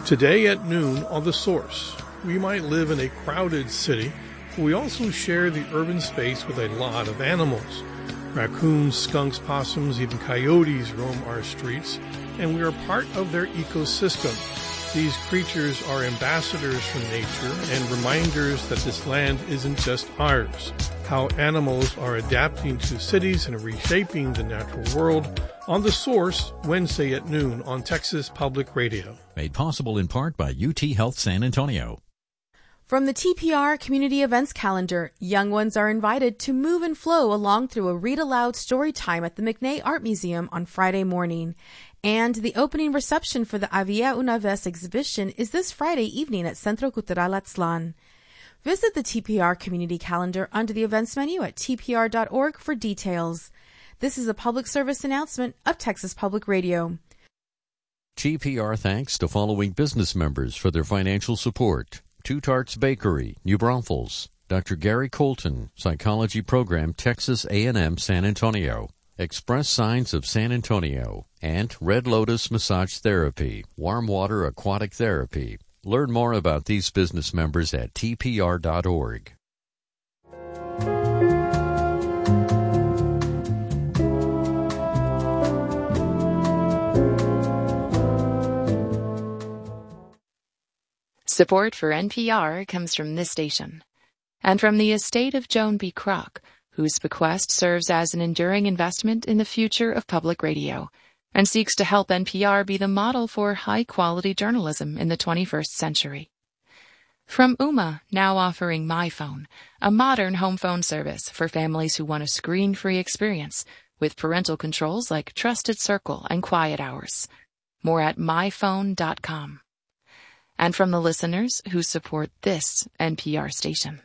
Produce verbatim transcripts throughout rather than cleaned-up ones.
Today at noon on The Source, we might live in a crowded city, but we also share the urban space with a lot of animals. Raccoons, skunks, possums, even coyotes roam our streets, and we are part of their ecosystem. These creatures are ambassadors from nature and reminders that this land isn't just ours. How animals are adapting to cities and reshaping the natural world on The Source, Wednesday at noon on Texas Public Radio. Made possible in part by U T Health San Antonio. From the T P R Community Events Calendar, young ones are invited to move and flow along through a read-aloud story time at the McNay Art Museum on Friday morning. And the opening reception for the Había una vez exhibition is this Friday evening at Centro Cultural Atzlan. Visit the T P R Community Calendar under the events menu at t p r dot org for details. This is a public service announcement of Texas Public Radio. T P R thanks to following business members for their financial support. Two Tarts Bakery, New Braunfels. Doctor Gary Colton, Psychology Program, Texas A and M San Antonio. Express Signs of San Antonio. And Red Lotus Massage Therapy, Warm Water Aquatic Therapy. Learn more about these business members at t p r dot org. Support for N P R comes from this station and from the estate of Joan B. Kroc, whose bequest serves as an enduring investment in the future of public radio and seeks to help N P R be the model for high-quality journalism in the twenty-first century. From Ooma, now offering MyPhone, a modern home phone service for families who want a screen-free experience with parental controls like Trusted Circle and Quiet Hours. More at my phone dot com. And from the listeners who support this N P R station.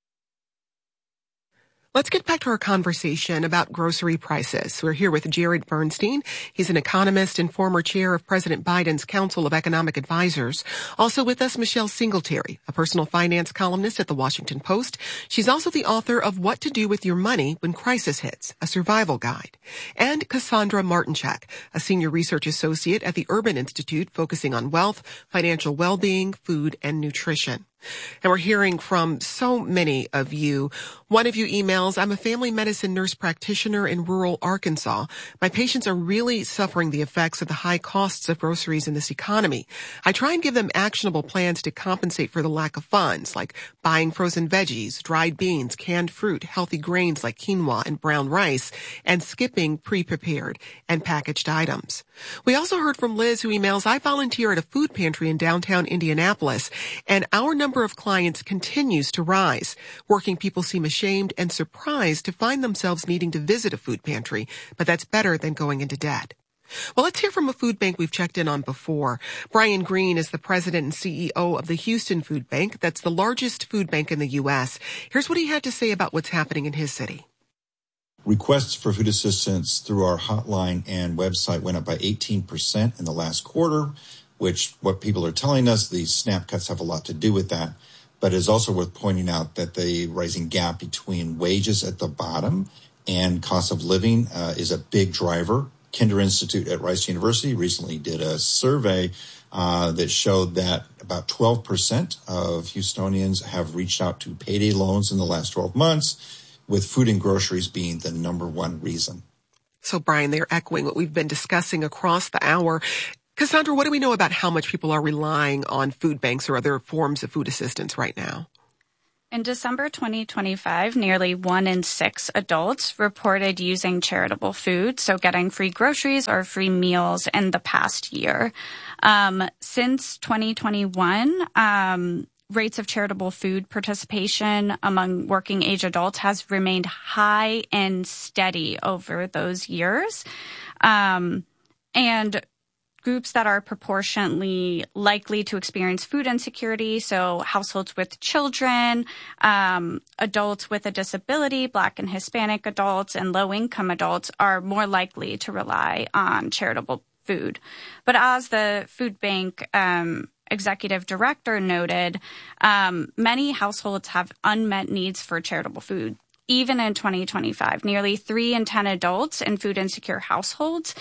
Let's get back to our conversation about grocery prices. We're here with Jared Bernstein. He's an economist and former chair of President Biden's Council of Economic Advisors. Also with us, Michelle Singletary, a personal finance columnist at The Washington Post. She's also the author of What to Do with Your Money When Crisis Hits, a survival guide. And Cassandra Martinchak, a senior research associate at the Urban Institute focusing on wealth, financial well-being, food, and nutrition. And we're hearing from so many of you. One of you emails, I'm a family medicine nurse practitioner in rural Arkansas. My patients are really suffering the effects of the high costs of groceries in this economy. I try and give them actionable plans to compensate for the lack of funds, like buying frozen veggies, dried beans, canned fruit, healthy grains like quinoa and brown rice, and skipping pre-prepared and packaged items. We also heard from Liz, who emails, I volunteer at a food pantry in downtown Indianapolis, and our number of clients continues to rise. Working people seem ashamed and surprised to find themselves needing to visit a food pantry, but that's better than going into debt. Well, let's hear from a food bank we've checked in on before. Brian Green is the president and C E O of the Houston Food Bank. That's the largest food bank in the U S. Here's what he had to say about what's happening in his city. Requests for food assistance through our hotline and website went up by eighteen percent in the last quarter, which what people are telling us, these SNAP cuts have a lot to do with that. But it's also worth pointing out that the rising gap between wages at the bottom and cost of living uh, is a big driver. Kinder Institute at Rice University recently did a survey uh, that showed that about twelve percent of Houstonians have reached out to payday loans in the last twelve months, with food and groceries being the number one reason. So, Brian, they're echoing what we've been discussing across the hour. Cassandra, what do we know about how much people are relying on food banks or other forms of food assistance right now? In December twenty twenty-five, nearly one in six adults reported using charitable food, so getting free groceries or free meals in the past year. Um, since twenty twenty-one, um, rates of charitable food participation among working age adults has remained high and steady over those years. Um, and groups that are proportionately likely to experience food insecurity, so households with children, um, adults with a disability, Black and Hispanic adults, and low-income adults are more likely to rely on charitable food. But as the food bank um, executive director noted, um, many households have unmet needs for charitable food. Even in twenty twenty-five, nearly three in ten adults in food insecure households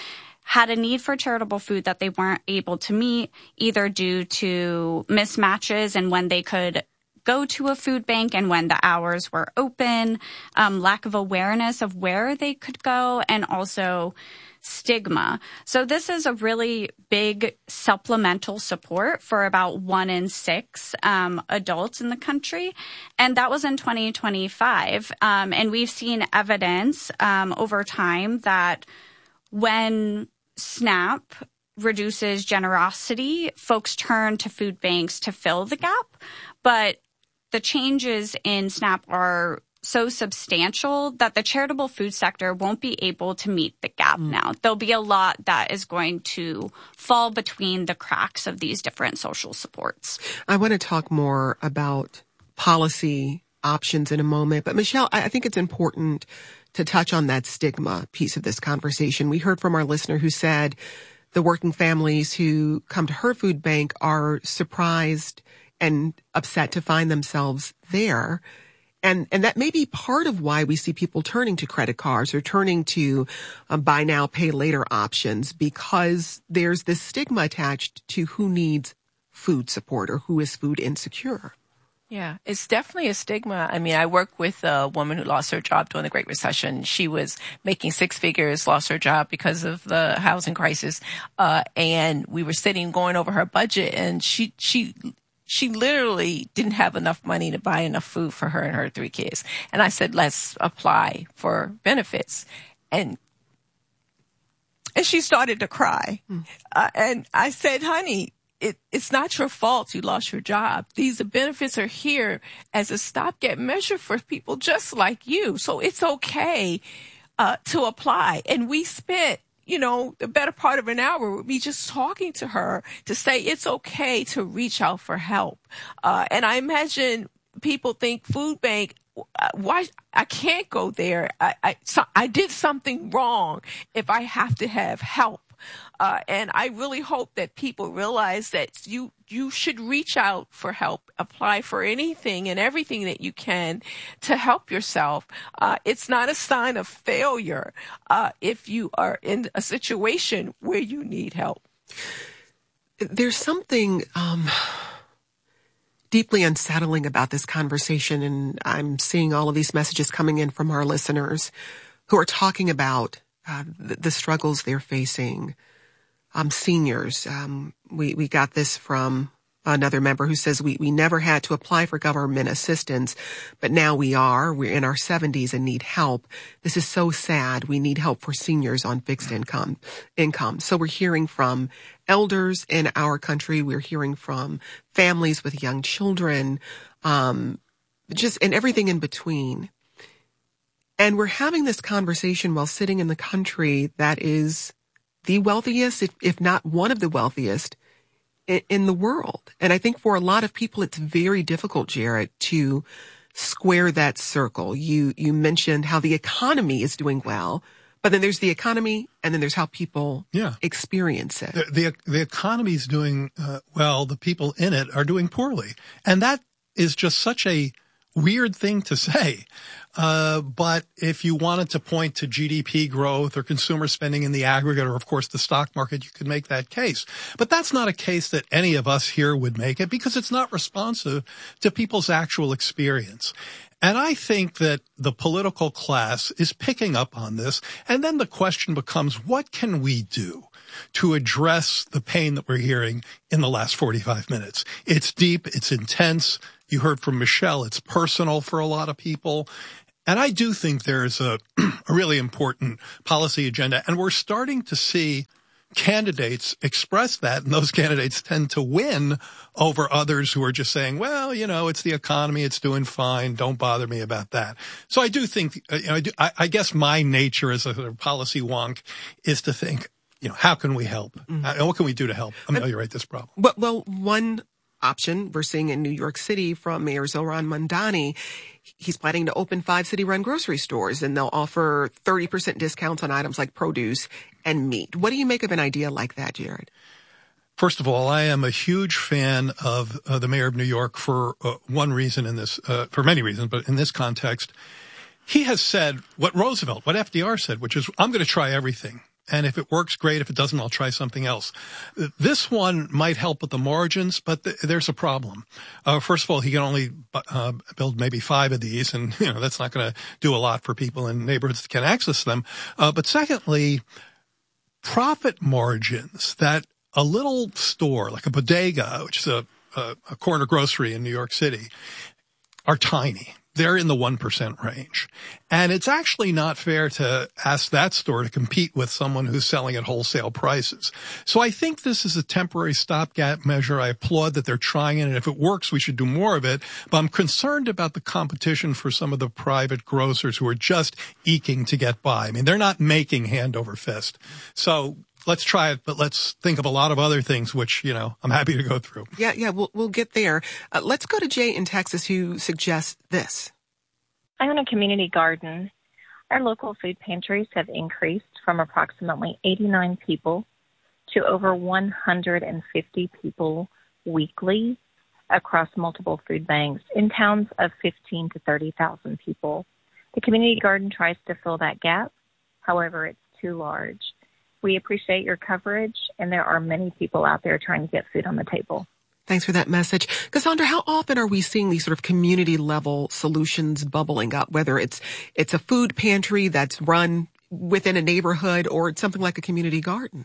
had a need for charitable food that they weren't able to meet, either due to mismatches and when they could go to a food bank and when the hours were open, um, lack of awareness of where they could go, and also stigma. So this is a really big supplemental support for about one in six um, adults in the country. And that was in twenty twenty-five. Um, and we've seen evidence um, over time that when SNAP reduces generosity, folks turn to food banks to fill the gap. But the changes in SNAP are so substantial that the charitable food sector won't be able to meet the gap mm. now. There'll be a lot that is going to fall between the cracks of these different social supports. I want to talk more about policy options in a moment, but Michelle, I think it's important to touch on that stigma piece of this conversation. We heard from our listener who said the working families who come to her food bank are surprised and upset to find themselves there. And and that may be part of why we see people turning to credit cards or turning to um, buy now, pay later options, because there's this stigma attached to who needs food support or who is food insecure. Yeah, it's definitely a stigma. I mean, I work with a woman who lost her job during the Great Recession. She was making six figures, lost her job because of the housing crisis. Uh, and we were sitting going over her budget, and she, she, She literally didn't have enough money to buy enough food for her and her three kids. And I said, let's apply for benefits. And and she started to cry. Mm. Uh, and I said, honey, it, it's not your fault you lost your job. These benefits are here as a stopgap measure for people just like you. So it's okay uh, to apply. And we spent you know, the better part of an hour would be just talking to her to say it's okay to reach out for help. Uh, and I imagine people think food bank, why I can't go there. I, I, so I did something wrong if I have to have help. Uh, and I really hope that people realize that you, you should reach out for help, apply for anything and everything that you can to help yourself. Uh, it's not a sign of failure, uh, if you are in a situation where you need help. There's something, um, deeply unsettling about this conversation. And I'm seeing all of these messages coming in from our listeners who are talking about Uh, the, the struggles they're facing. Um, seniors, um, we, we got this from another member who says we, we never had to apply for government assistance, but now we are. We're in our seventies and need help. This is so sad. We need help for seniors on fixed income, income. So we're hearing from elders in our country. We're hearing from families with young children, um, just, and everything in between. And we're having this conversation while sitting in the country that is the wealthiest, if, if not one of the wealthiest in, in the world. And I think for a lot of people, it's very difficult, Jared, to square that circle. You, you mentioned how the economy is doing well, but then there's the economy and then there's how people yeah. experience it. The, the, the economy is doing uh, well. The people in it are doing poorly. And that is just such a weird thing to say. Uh, but if you wanted to point to G D P growth or consumer spending in the aggregate, or of course the stock market, you could make that case. But that's not a case that any of us here would make it because it's not responsive to people's actual experience. And I think that the political class is picking up on this. And then the question becomes, what can we do to address the pain that we're hearing in the last forty-five minutes? It's deep. It's intense. You heard from Michelle. It's personal for a lot of people. And I do think there's a, a really important policy agenda. And we're starting to see candidates express that. And those candidates tend to win over others who are just saying, well, you know, it's the economy. It's doing fine. Don't bother me about that. So I do think, you know, I, do, I, I guess my nature as a policy wonk is to think, you know, how can we help? Mm-hmm. Uh, what can we do to help ameliorate this problem? Well, well, one option we're seeing in New York City from Mayor Zohran Mamdani, he's planning to open five city-run grocery stores, and they'll offer thirty percent discounts on items like produce and meat. What do you make of an idea like that, Jared? First of all, I am a huge fan of uh, the mayor of New York for uh, one reason in this, uh, for many reasons, but in this context, he has said what Roosevelt, what F D R said, which is, I'm going to try everything. And if it works, great. If it doesn't, I'll try something else. This one might help with the margins, but th- there's a problem. Uh, first of all, he can only uh, build maybe five of these, and you know that's not going to do a lot for people in neighborhoods that can access them. Uh, but secondly, profit margins that a little store like a bodega, which is a, a, a corner grocery in New York City, are tiny. They're in the one percent range. And it's actually not fair to ask that store to compete with someone who's selling at wholesale prices. So I think this is a temporary stopgap measure. I applaud that they're trying it. And if it works, we should do more of it. But I'm concerned about the competition for some of the private grocers who are just eking to get by. I mean, they're not making hand over fist. So let's try it, but let's think of a lot of other things, which, you know, I'm happy to go through. Yeah, yeah, we'll, we'll get there. Uh, let's go to Jay in Texas, who suggests this. I own a community garden. Our local food pantries have increased from approximately eighty-nine people to over one hundred fifty people weekly across multiple food banks in towns of fifteen to thirty thousand people. The community garden tries to fill that gap. However, it's too large. We appreciate your coverage, and there are many people out there trying to get food on the table. Thanks for that message. Cassandra, how often are we seeing these sort of community-level solutions bubbling up, whether it's it's a food pantry that's run within a neighborhood or it's something like a community garden?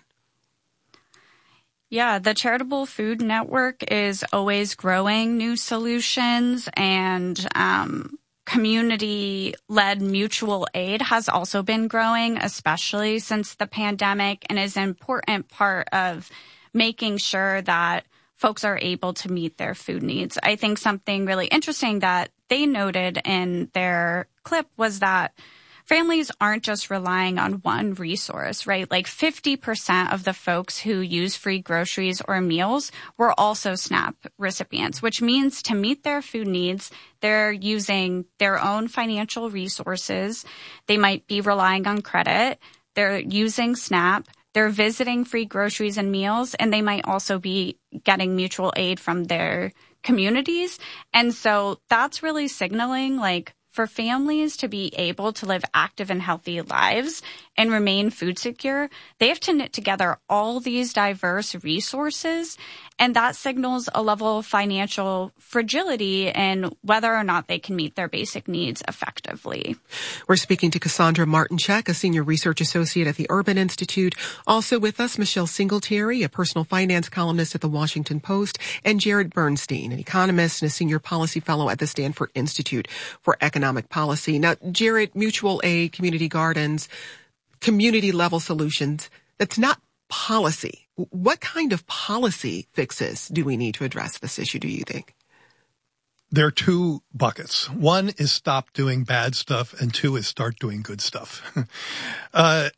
Yeah, the Charitable Food Network is always growing new solutions, and um community-led mutual aid has also been growing, especially since the pandemic, and is an important part of making sure that folks are able to meet their food needs. I think something really interesting that they noted in their clip was that families aren't just relying on one resource, right? Like fifty percent of the folks who use free groceries or meals were also SNAP recipients, which means to meet their food needs, they're using their own financial resources. They might be relying on credit. They're using SNAP. They're visiting free groceries and meals, and they might also be getting mutual aid from their communities. And so that's really signaling, like, for families to be able to live active and healthy lives and remain food secure, they have to knit together all these diverse resources, and that signals a level of financial fragility in whether or not they can meet their basic needs effectively. We're speaking to Cassandra Martinchek, a senior research associate at the Urban Institute. Also with us, Michelle Singletary, a personal finance columnist at the Washington Post, and Jared Bernstein, an economist and a senior policy fellow at the Stanford Institute for Economic Policy. Now, Jared, mutual aid, community gardens, community-level solutions, that's not policy. What kind of policy fixes do we need to address this issue, do you think? There are two buckets. One is stop doing bad stuff, and two is start doing good stuff. uh,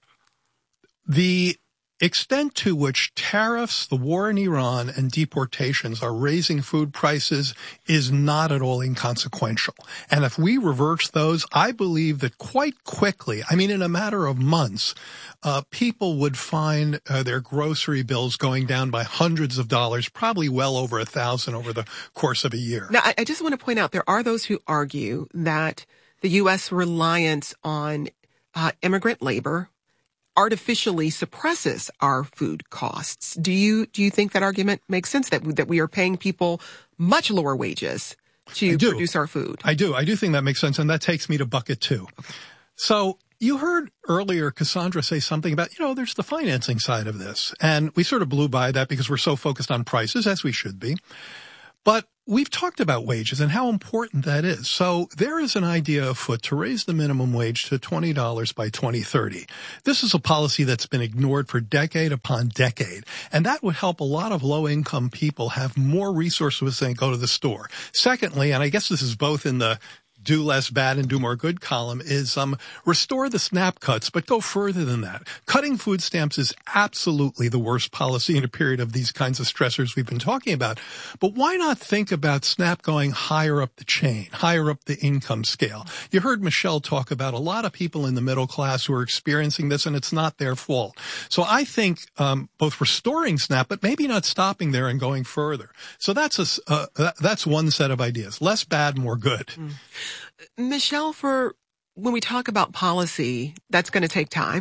the extent to which tariffs, the war in Iran, and deportations are raising food prices is not at all inconsequential. And if we reverse those, I believe that quite quickly, I mean in a matter of months, uh, people would find uh, their grocery bills going down by hundreds of dollars, probably well over a thousand over the course of a year. Now, I, I just want to point out there are those who argue that the U S reliance on uh, immigrant labor artificially suppresses our food costs. Do you do you think that argument makes sense, that that we are paying people much lower wages to produce our food? I do. I do think that makes sense, and that takes me to bucket two. Okay. So you heard earlier Cassandra say something about, you know, there's the financing side of this, and we sort of blew by that because we're so focused on prices, as we should be. But we've talked about wages and how important that is. So there is an idea afoot to raise the minimum wage to twenty dollars by twenty thirty. This is a policy that's been ignored for decade upon decade, and that would help a lot of low-income people have more resources when they go to the store. Secondly, and I guess this is both in the do less bad and do more good column, is um restore the SNAP cuts, but go further than that. Cutting food stamps is absolutely the worst policy in a period of these kinds of stressors we've been talking about. But why not think about SNAP going higher up the chain, higher up the income scale? You heard Michelle talk about a lot of people in the middle class who are experiencing this, and it's not their fault. So I think um both restoring SNAP, but maybe not stopping there and going further. So that's a uh, that's one set of ideas. Less bad, more good. Mm. Michelle, for when we talk about policy, that's going to take time.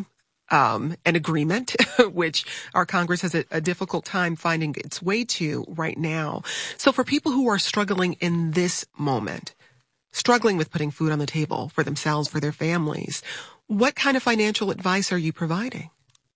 um, an agreement, which our Congress has a, a difficult time finding its way to right now. So for people who are struggling in this moment, struggling with putting food on the table for themselves, for their families, what kind of financial advice are you providing?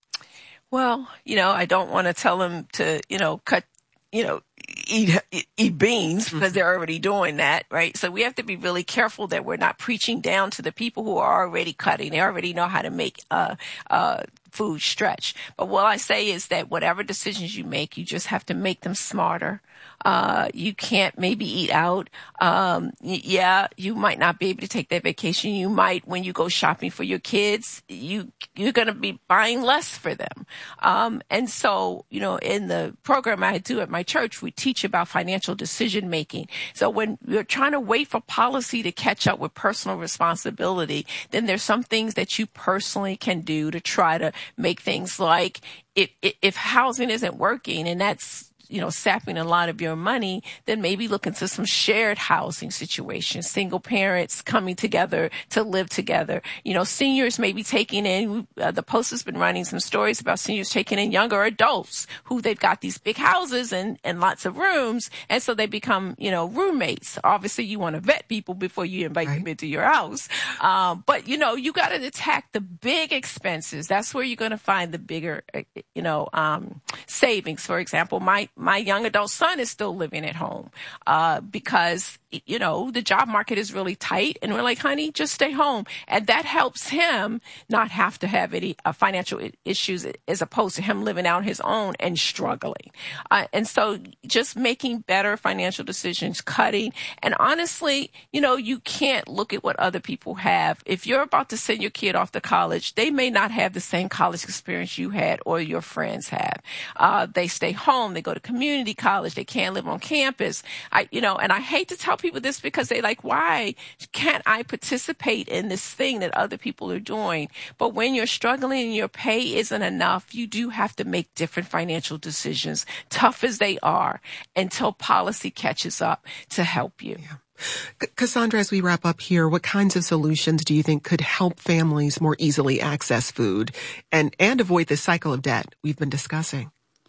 Well, you know, I don't want to tell them to, you know, cut, you know, eat, eat beans because they're already doing that, right? So we have to be really careful that we're not preaching down to the people who are already cutting. They already know how to make, uh, uh, food stretch. But what I say is that whatever decisions you make, you just have to make them smarter. Uh, you can't maybe eat out. Um, y- yeah, you might not be able to take that vacation. You might, when you go shopping for your kids, you, you're going to be buying less for them. Um, and so, you know, in the program I do at my church, we teach about financial decision making. So when you're trying to wait for policy to catch up with personal responsibility, then there's some things that you personally can do to try to make things like if, if housing isn't working and that's, you know, sapping a lot of your money, then maybe look into some shared housing situations, single parents coming together to live together. You know, seniors maybe taking in, uh, the Post has been running some stories about seniors taking in younger adults who they've got these big houses and, and lots of rooms. And so they become, you know, roommates. Obviously you want to vet people before you invite right. them into your house. Um, but you know, you got to attack the big expenses. That's where you're going to find the bigger, you know, um, savings. For example, my, My young adult son is still living at home uh, because, you know, the job market is really tight. And we're like, honey, just stay home. And that helps him not have to have any uh, financial issues as opposed to him living out his own and struggling. Uh, and so just making better financial decisions, cutting. And honestly, you know, you can't look at what other people have. If you're about to send your kid off to college, they may not have the same college experience you had or your friends have. Uh, they stay home. They go to community college. They can't live on campus. I, you know, and I hate to tell people this because they like, why can't I participate in this thing that other people are doing? But when you're struggling and your pay isn't enough, you do have to make different financial decisions, tough as they are, until policy catches up to help you. Yeah. Cassandra, as we wrap up here, what kinds of solutions do you think could help families more easily access food and, and avoid the cycle of debt we've been discussing?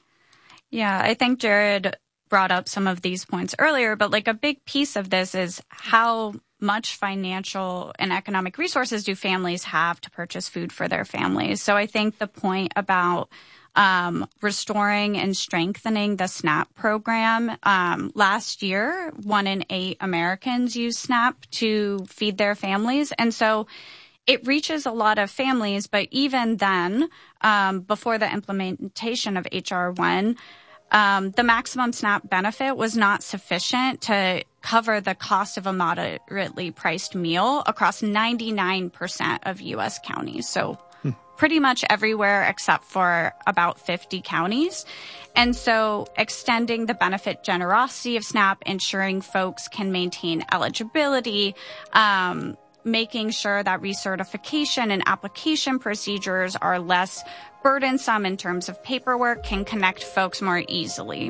Yeah, I think Jared brought up some of these points earlier, but like a big piece of this is how much financial and economic resources do families have to purchase food for their families. So I think the point about um, restoring and strengthening the SNAP program, um, last year, one in eight Americans used SNAP to feed their families. And so it reaches a lot of families, but even then, um, before the implementation of H R one, Um, the maximum SNAP benefit was not sufficient to cover the cost of a moderately priced meal across ninety-nine percent of U S counties. So hmm. pretty much everywhere except for about fifty counties. And so extending the benefit generosity of SNAP, ensuring folks can maintain eligibility, um, making sure that recertification and application procedures are less burdensome in terms of paperwork can connect folks more easily.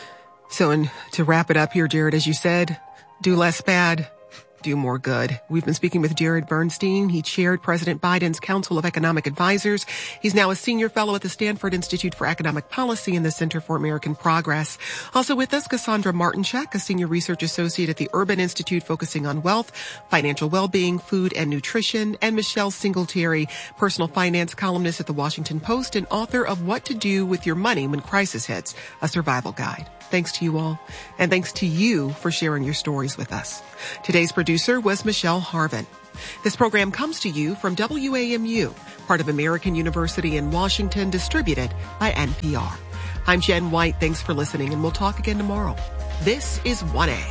So, and to wrap it up here, Jared, as you said, do less bad, do more good. We've been speaking with Jared Bernstein. He chaired President Biden's Council of Economic Advisors. He's now a senior fellow at the Stanford Institute for Economic Policy and the Center for American Progress. Also with us, Cassandra Martinchek, a senior research associate at the Urban Institute focusing on wealth, financial well-being, food, and nutrition, and Michelle Singletary, personal finance columnist at the Washington Post and author of What to Do with Your Money When Crisis Hits, a survival guide. Thanks to you all, and thanks to you for sharing your stories with us. Today's producer was Michelle Harvin. This program comes to you from W A M U, part of American University in Washington, distributed by N P R. I'm Jen White. Thanks for listening, and we'll talk again tomorrow. This is one A.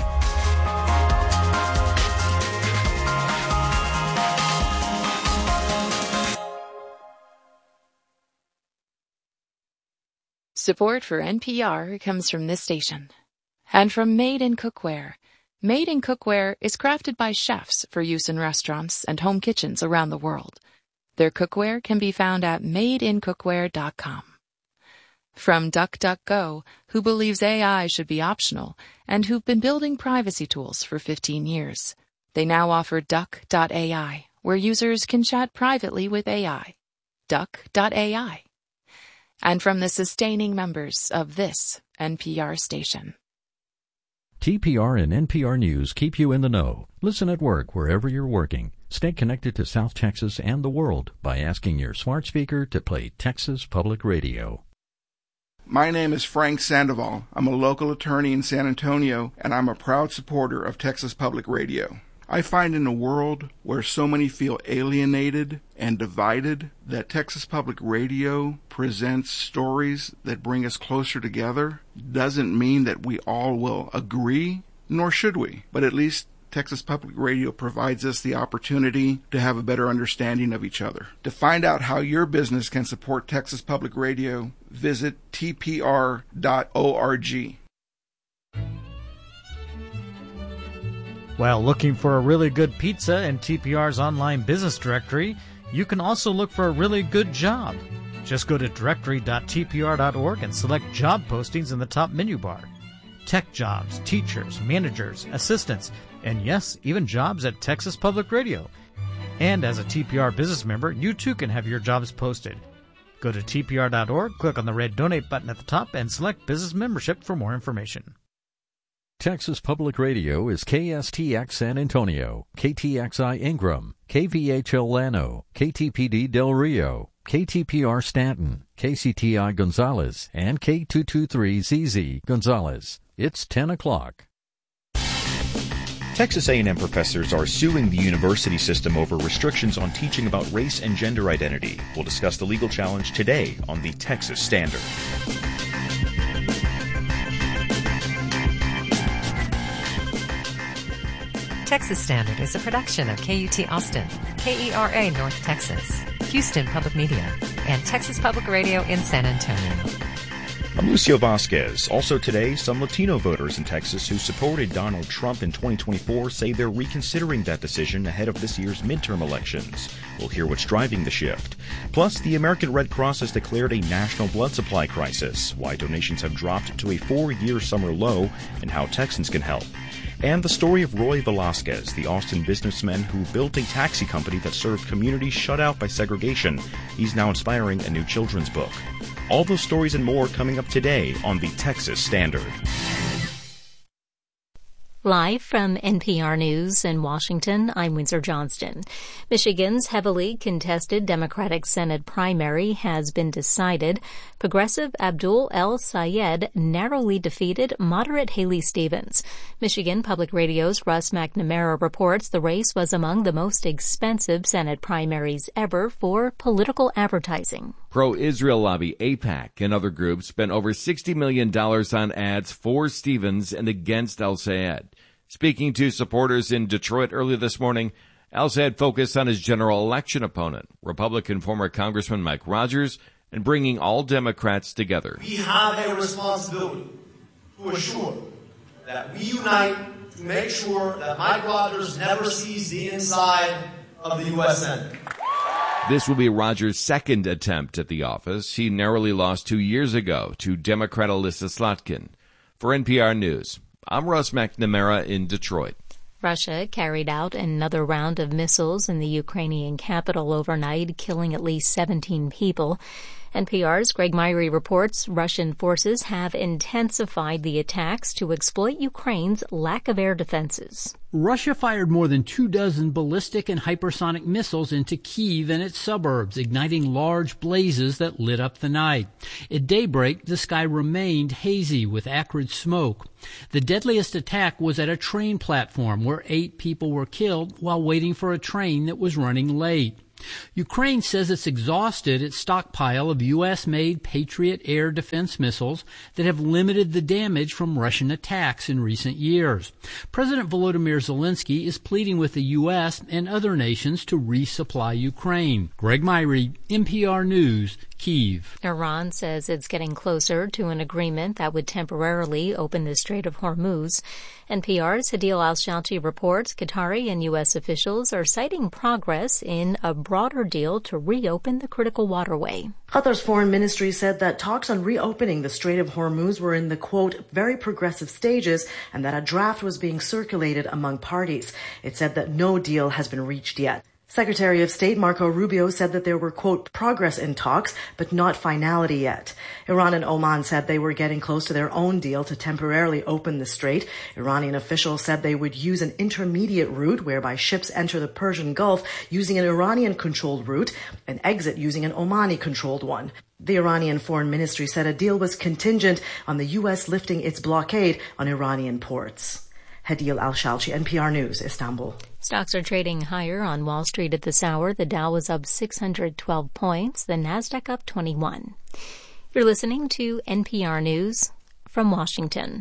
Support for N P R comes from this station and from Made in Cookware. Made in Cookware is crafted by chefs for use in restaurants and home kitchens around the world. Their cookware can be found at made in cookware dot com. From DuckDuckGo, who believes A I should be optional and who've been building privacy tools for fifteen years. They now offer duck dot A I, where users can chat privately with A I. duck dot A I. And from the sustaining members of this N P R station. T P R and N P R News keep you in the know. Listen at work wherever you're working. Stay connected to South Texas and the world by asking your smart speaker to play Texas Public Radio. My name is Frank Sandoval. I'm a local attorney in San Antonio, and I'm a proud supporter of Texas Public Radio. I find in a world where so many feel alienated and divided that Texas Public Radio presents stories that bring us closer together. Doesn't mean that we all will agree, nor should we, but at least Texas Public Radio provides us the opportunity to have a better understanding of each other. To find out how your business can support Texas Public Radio, visit T P R dot org. While looking for a really good pizza in T P R's online business directory, you can also look for a really good job. Just go to directory dot T P R dot org and select job postings in the top menu bar. Tech jobs, teachers, managers, assistants, and yes, even jobs at Texas Public Radio. And as a T P R business member, you too can have your jobs posted. Go to T P R dot org, click on the red donate button at the top, and select business membership for more information. Texas Public Radio is K S T X San Antonio, K T X I Ingram, K V H L Llano, K T P D Del Rio, K T P R Stanton, K C T I Gonzales, and K two twenty-three Z Z Gonzales. It's ten o'clock. Texas A and M professors are suing the university system over restrictions on teaching about race and gender identity. We'll discuss the legal challenge today on the Texas Standard. Texas Standard is a production of K U T Austin, K E R A North Texas, Houston Public Media, and Texas Public Radio in San Antonio. I'm Lucio Vasquez. Also today, some Latino voters in Texas who supported Donald Trump in twenty twenty-four say they're reconsidering that decision ahead of this year's midterm elections. We'll hear what's driving the shift. Plus, the American Red Cross has declared a national blood supply crisis, why donations have dropped to a four-year summer low, and how Texans can help. And the story of Roy Velasquez, the Austin businessman who built a taxi company that served communities shut out by segregation. He's now inspiring a new children's book. All those stories and more coming up today on the Texas Standard. Live from N P R News in Washington, I'm Windsor Johnston. Michigan's heavily contested Democratic Senate primary has been decided. Progressive Abdul El-Sayed narrowly defeated moderate Haley Stevens. Michigan Public Radio's Russ McNamara reports the race was among the most expensive Senate primaries ever for political advertising. Pro-Israel lobby AIPAC and other groups spent over sixty million dollars on ads for Stevens and against El-Sayed. Speaking to supporters in Detroit earlier this morning, El-Sayed focused on his general election opponent, Republican former Congressman Mike Rogers, and bringing all Democrats together. We have a responsibility to assure that we unite to make sure that Mike Rogers never sees the inside of the U S Senate. This will be Rogers' second attempt at the office. He narrowly lost two years ago to Democrat Alyssa Slotkin. For N P R News, I'm Russ McNamara in Detroit. Russia carried out another round of missiles in the Ukrainian capital overnight, killing at least seventeen people. N P R's Greg Myrie reports Russian forces have intensified the attacks to exploit Ukraine's lack of air defenses. Russia fired more than two dozen ballistic and hypersonic missiles into Kyiv and its suburbs, igniting large blazes that lit up the night. At daybreak, the sky remained hazy with acrid smoke. The deadliest attack was at a train platform where eight people were killed while waiting for a train that was running late. Ukraine says it's exhausted its stockpile of U S-made Patriot air defense missiles that have limited the damage from Russian attacks in recent years. President Volodymyr Zelensky is pleading with the U S and other nations to resupply Ukraine. Greg Myrie, N P R News, Kyiv. Iran says it's getting closer to an agreement that would temporarily open the Strait of Hormuz. N P R's Hadil Al-Shalti reports Qatari and U S officials are citing progress in a broader deal to reopen the critical waterway. Qatar's foreign ministry said that talks on reopening the Strait of Hormuz were in the, quote, very progressive stages and that a draft was being circulated among parties. It said that no deal has been reached yet. Secretary of State Marco Rubio said that there were, quote, progress in talks, but not finality yet. Iran and Oman said they were getting close to their own deal to temporarily open the strait. Iranian officials said they would use an intermediate route whereby ships enter the Persian Gulf using an Iranian-controlled route and exit using an Omani-controlled one. The Iranian Foreign Ministry said a deal was contingent on the U S lifting its blockade on Iranian ports. Hadil Al-Shalchi, N P R News, Istanbul. Stocks are trading higher on Wall Street at this hour. The Dow was up six hundred twelve points, the Nasdaq up twenty-one. You're listening to N P R News from Washington.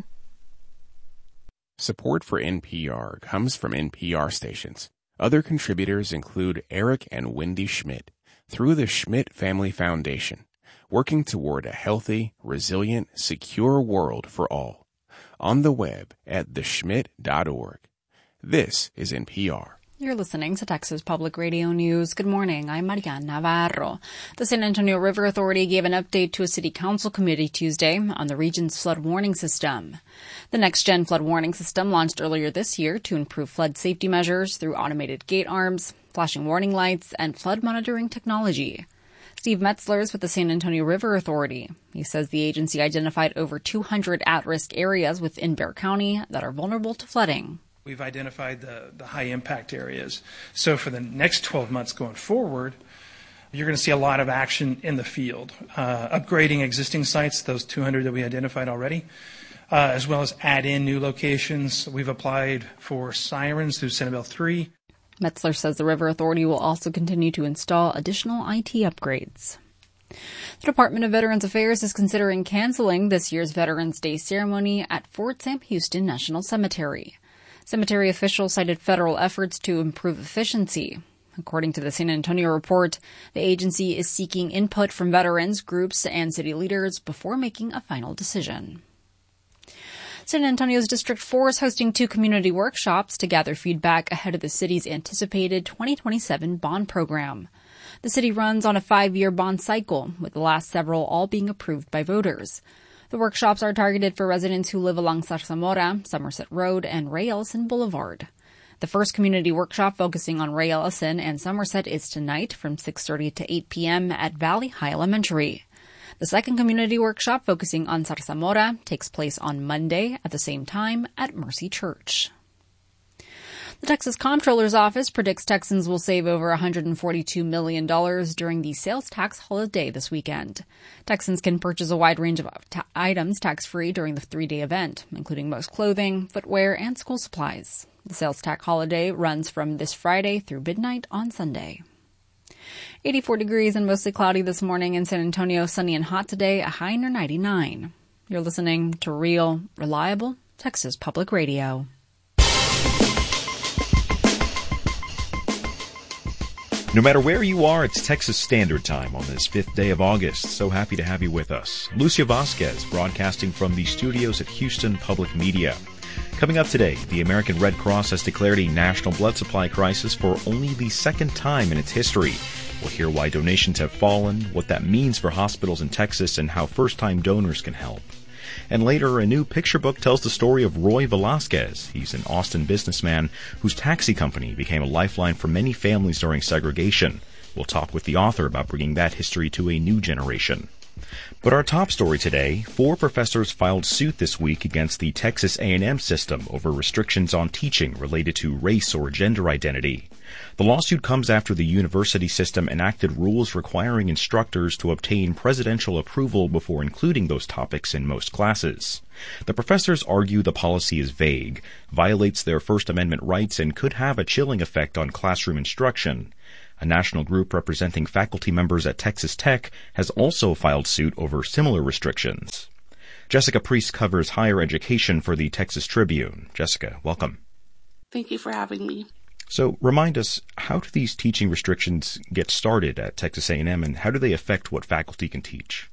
Support for N P R comes from N P R stations. Other contributors include Eric and Wendy Schmidt through the Schmidt Family Foundation, working toward a healthy, resilient, secure world for all. On the web at the schmidt dot org. This is N P R. You're listening to Texas Public Radio News. Good morning. I'm Mariana Navarro. The San Antonio River Authority gave an update to a city council committee Tuesday on the region's flood warning system. The next-gen flood warning system launched earlier this year to improve flood safety measures through automated gate arms, flashing warning lights, and flood monitoring technology. Steve Metzler is with the San Antonio River Authority. He says the agency identified over two hundred at-risk areas within Bexar County that are vulnerable to flooding. We've identified the, the high-impact areas. So for the next twelve months going forward, you're going to see a lot of action in the field, uh, upgrading existing sites, those two hundred that we identified already, uh, as well as add in new locations. We've applied for sirens through Senate Bill three. Metzler says the River Authority will also continue to install additional I T upgrades. The Department of Veterans Affairs is considering canceling this year's Veterans Day ceremony at Fort Sam Houston National Cemetery. Cemetery officials cited federal efforts to improve efficiency. According to the San Antonio report, the agency is seeking input from veterans, groups, and city leaders before making a final decision. San Antonio's District four is hosting two community workshops to gather feedback ahead of the city's anticipated twenty twenty-seven bond program. The city runs on a five-year bond cycle, with the last several all being approved by voters. The workshops are targeted for residents who live along Zarzamora, Somerset Road, and Ray Ellison Boulevard. The first community workshop focusing on Ray Ellison and Somerset is tonight from six thirty to eight p.m. at Valley High Elementary. The second community workshop focusing on Zarzamora takes place on Monday at the same time at Mercy Church. The Texas Comptroller's Office predicts Texans will save over one hundred forty-two million dollars during the sales tax holiday this weekend. Texans can purchase a wide range of ta- items tax-free during the three-day event, including most clothing, footwear, and school supplies. The sales tax holiday runs from this Friday through midnight on Sunday. eighty-four degrees and mostly cloudy this morning in San Antonio, sunny and hot today, a high near ninety-nine. You're listening to Real, Reliable Texas Public Radio. No matter where you are, it's Texas Standard Time on this fifth day of August. So happy to have you with us. Lucia Vasquez broadcasting from the studios at Houston Public Media. Coming up today, the American Red Cross has declared a national blood supply crisis for only the second time in its history. We'll hear why donations have fallen, what that means for hospitals in Texas, and how first-time donors can help. And later, a new picture book tells the story of Roy Velasquez. He's an Austin businessman whose taxi company became a lifeline for many families during segregation. We'll talk with the author about bringing that history to a new generation. But our top story today, four professors filed suit this week against the Texas A and M system over restrictions on teaching related to race or gender identity. The lawsuit comes after the university system enacted rules requiring instructors to obtain presidential approval before including those topics in most classes. The professors argue the policy is vague, violates their First Amendment rights, and could have a chilling effect on classroom instruction. A national group representing faculty members at Texas Tech has also filed suit over similar restrictions. Jessica Priest covers higher education for the Texas Tribune. Jessica, welcome. Thank you for having me. So remind us, how do these teaching restrictions get started at Texas A and M, and how do they affect what faculty can teach?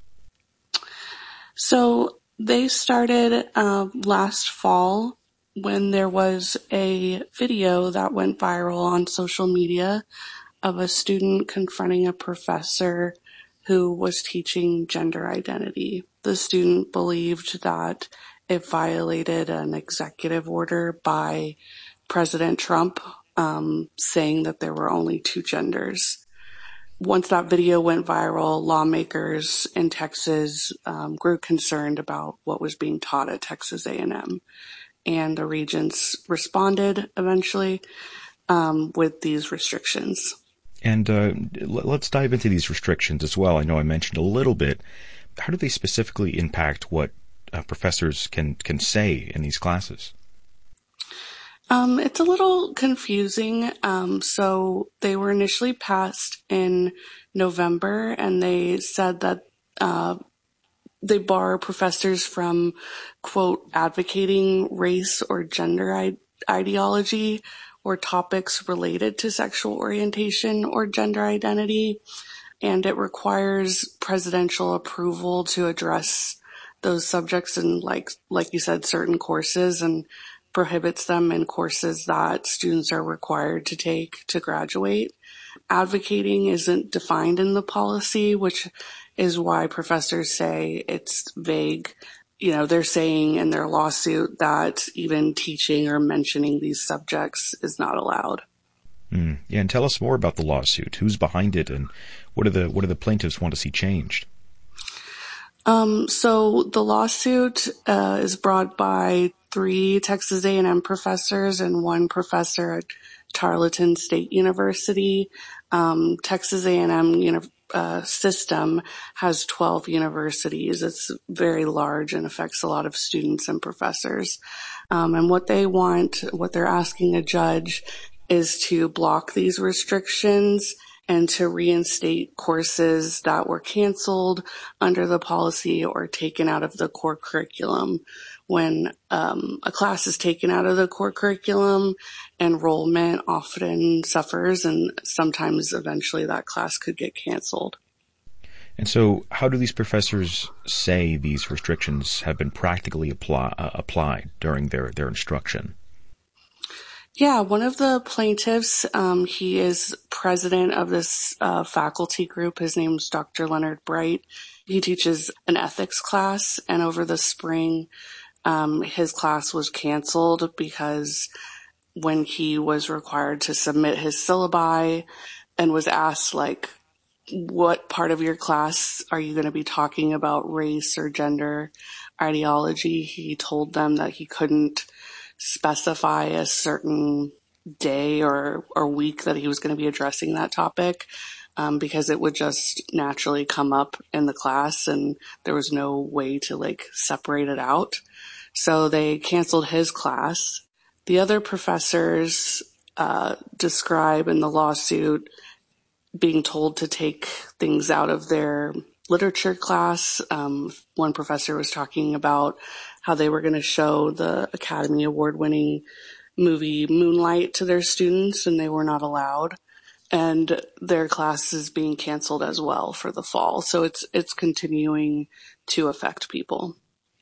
So they started uh, last fall when there was a video that went viral on social media of a student confronting a professor who was teaching gender identity. The student believed that it violated an executive order by President Trump um, saying that there were only two genders. Once that video went viral, lawmakers in Texas um, grew concerned about what was being taught at Texas A and M. And the regents responded eventually um, with these restrictions. And uh, let's dive into these restrictions as well. I know I mentioned a little bit. How do they specifically impact what uh, professors can, can say in these classes? Um, it's a little confusing. Um, so they were initially passed in November, and they said that uh, they bar professors from, quote, advocating race or gender I- ideology or topics related to sexual orientation or gender identity. And it requires presidential approval to address those subjects in, like, like you said, certain courses, and prohibits them in courses that students are required to take to graduate. Advocating isn't defined in the policy, which is why professors say it's vague. You know, they're saying in their lawsuit that even teaching or mentioning these subjects is not allowed. Mm. Yeah, and tell us more about the lawsuit. Who's behind it, and what are the what do the plaintiffs want to see changed? Um, so the lawsuit uh, is brought by three Texas A and M professors and one professor at Tarleton State University. Um, Texas A and M uni- uh, system has twelve universities. It's very large and affects a lot of students and professors. Um, and what they want, what they're asking a judge, is to block these restrictions and to reinstate courses that were canceled under the policy or taken out of the core curriculum. When um, a class is taken out of the core curriculum, enrollment often suffers, and sometimes eventually that class could get canceled. And so how do these professors say these restrictions have been practically apply, uh, applied during their, their instruction? Yeah, one of the plaintiffs, um, he is president of this uh, faculty group. His name's Doctor Leonard Bright. He teaches an ethics class, and over the spring, um, his class was canceled because when he was required to submit his syllabi and was asked, like, what part of your class are you going to be talking about race or gender ideology, he told them that he couldn't specify a certain day or, or week that he was going to be addressing that topic, um, because it would just naturally come up in the class and there was no way to like separate it out. So they canceled his class. The other professors uh, describe in the lawsuit being told to take things out of their literature class. Um, one professor was talking about how they were going to show the Academy Award winning movie Moonlight to their students, and they were not allowed. And their class is being canceled as well for the fall. So it's it's continuing to affect people.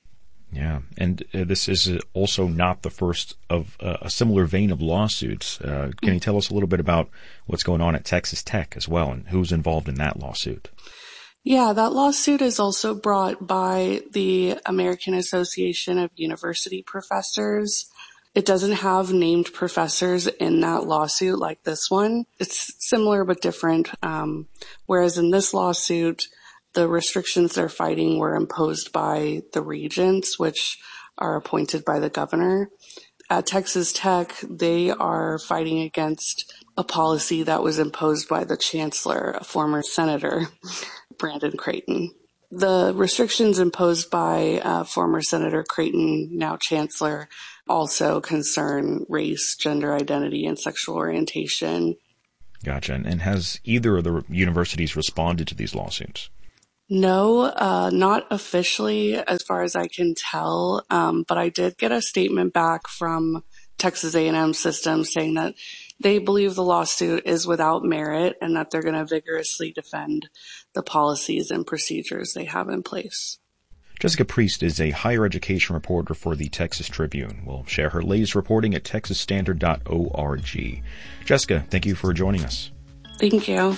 Yeah, and uh, this is also not the first of uh, a similar vein of lawsuits. Uh, can you tell us a little bit about what's going on at Texas Tech as well, and who's involved in that lawsuit? Yeah, that lawsuit is also brought by the American Association of University Professors. It doesn't have named professors in that lawsuit like this one. It's similar but different. Um, whereas in this lawsuit, the restrictions they're fighting were imposed by the regents, which are appointed by the governor. At Texas Tech, they are fighting against a policy that was imposed by the chancellor, a former senator, Brandon Creighton. The restrictions imposed by uh, former Senator Creighton, now chancellor, also concern race, gender identity, and sexual orientation. Gotcha. And has either of the universities responded to these lawsuits? No, uh, not officially as far as I can tell, um, but I did get a statement back from Texas A and M system saying that they believe the lawsuit is without merit and that they're going to vigorously defend the policies and procedures they have in place. Jessica Priest is a higher education reporter for the Texas Tribune. We'll share her latest reporting at texas standard dot org. Jessica, thank you for joining us. Thank you.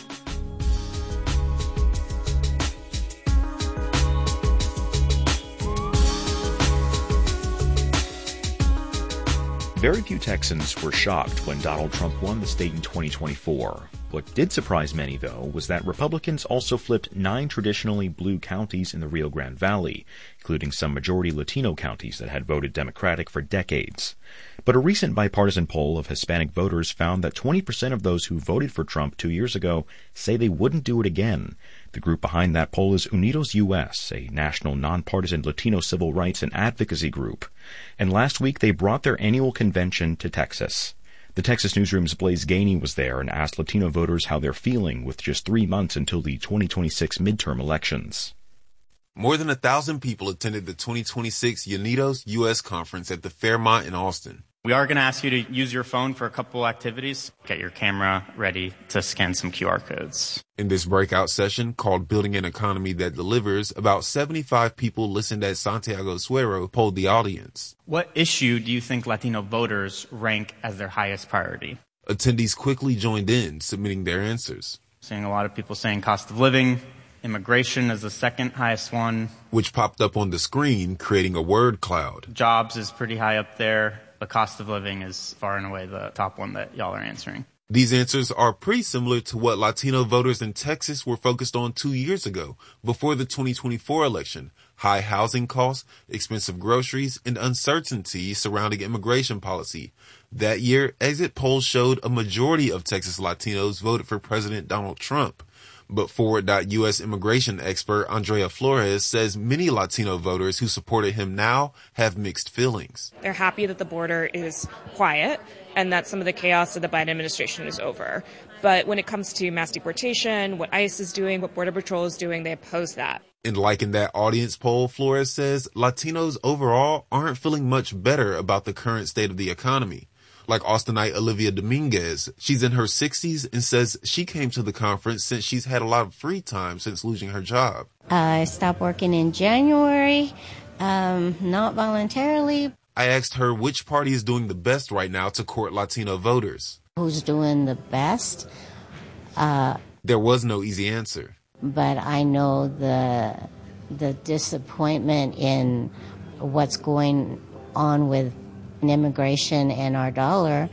Very few Texans were shocked when Donald Trump won the state in twenty twenty-four. What did surprise many, though, was that Republicans also flipped nine traditionally blue counties in the Rio Grande Valley, including some majority Latino counties that had voted Democratic for decades. But a recent bipartisan poll of Hispanic voters found that twenty percent of those who voted for Trump two years ago say they wouldn't do it again. The group behind that poll is Unidos U S, a national nonpartisan Latino civil rights and advocacy group. And last week they brought their annual convention to Texas. The Texas Newsroom's Blaise Gainey was there and asked Latino voters how they're feeling with just three months until the twenty twenty-six midterm elections. More than a thousand people attended the twenty twenty-six Unidos U S conference at the Fairmont in Austin. We are going to ask you to use your phone for a couple activities. Get your camera ready to scan some Q R codes. In this breakout session called Building an Economy That Delivers, about seventy-five people listened as Santiago Suero polled the audience. What issue do you think Latino voters rank as their highest priority? Attendees quickly joined in, submitting their answers. Seeing a lot of people saying cost of living. Immigration is the second highest one. Which popped up on the screen, creating a word cloud. Jobs is pretty high up there. The cost of living is far and away the top one that y'all are answering. These answers are pretty similar to what Latino voters in Texas were focused on two years ago, before the twenty twenty-four election. High housing costs, expensive groceries, and uncertainty surrounding immigration policy. That year, exit polls showed a majority of Texas Latinos voted for President Donald Trump. But Forward dot U S immigration expert Andrea Flores says many Latino voters who supported him now have mixed feelings. They're happy that the border is quiet and that some of the chaos of the Biden administration is over. But when it comes to mass deportation, what ICE is doing, what Border Patrol is doing, they oppose that. And like in that audience poll, Flores says Latinos overall aren't feeling much better about the current state of the economy. Like Austinite Olivia Dominguez, she's in her sixties and says she came to the conference since she's had a lot of free time since losing her job. I stopped working in January, um, not voluntarily. I asked her which party is doing the best right now to court Latino voters. Who's doing the best? Uh, there was no easy answer. But I know the the disappointment in what's going on with immigration and our dollar,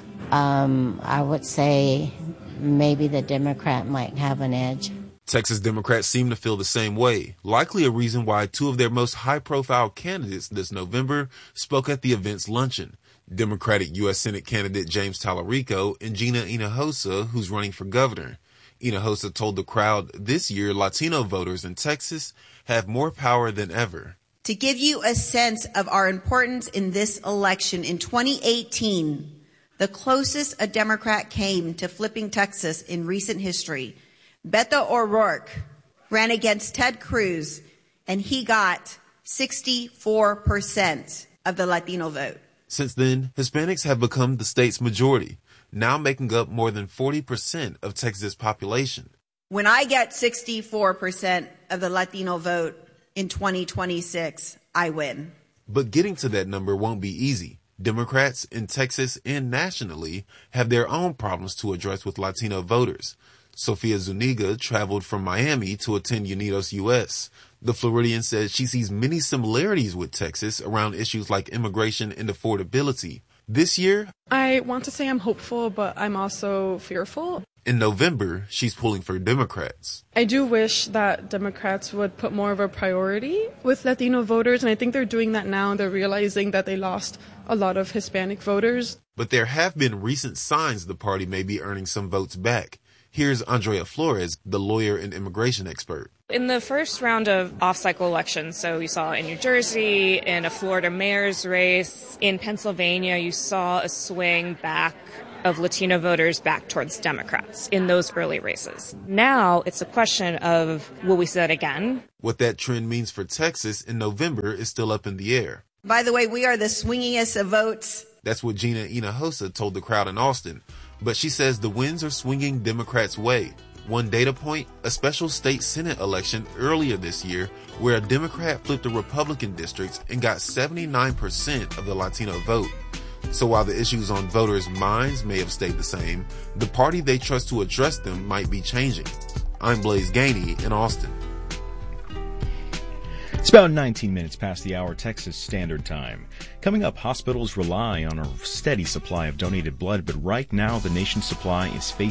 um, I would say maybe the Democrat might have an edge. Texas Democrats seem to feel the same way, likely a reason why two of their most high-profile candidates this November spoke at the event's luncheon. Democratic U S Senate candidate James Tallarico and Gina Hinojosa, who's running for governor. Hinojosa told the crowd this year Latino voters in Texas have more power than ever. To give you a sense of our importance in this election, in twenty eighteen, the closest a Democrat came to flipping Texas in recent history, Beto O'Rourke ran against Ted Cruz, and he got sixty-four percent of the Latino vote. Since then, Hispanics have become the state's majority, now making up more than forty percent of Texas' population. When I get sixty-four percent of the Latino vote in twenty twenty-six, I win. But getting to that number won't be easy. Democrats in Texas and nationally have their own problems to address with Latino voters. Sofia Zuniga traveled from Miami to attend Unidos U S. The Floridian says she sees many similarities with Texas around issues like immigration and affordability. This year, I want to say I'm hopeful, but I'm also fearful. In November, she's pulling for Democrats. I do wish that Democrats would put more of a priority with Latino voters, and I think they're doing that now. They're realizing that they lost a lot of Hispanic voters. But there have been recent signs the party may be earning some votes back. Here's Andrea Flores, the lawyer and immigration expert. In the first round of off-cycle elections, so you saw in New Jersey, in a Florida mayor's race, in Pennsylvania, you saw a swing back of Latino voters back towards Democrats in those early races. Now it's a question of, will we see that again? What that trend means for Texas in November is still up in the air. By the way, we are the swingiest of votes. That's what Gina Hinojosa told the crowd in Austin. But she says the winds are swinging Democrats' way. One data point, a special state Senate election earlier this year where a Democrat flipped a Republican district and got seventy-nine percent of the Latino vote. So while the issues on voters' minds may have stayed the same, the party they trust to address them might be changing. I'm Blaise Gainey in Austin. It's about nineteen minutes past the hour, Texas Standard Time. Coming up, hospitals rely on a steady supply of donated blood, but right now the nation's supply is facing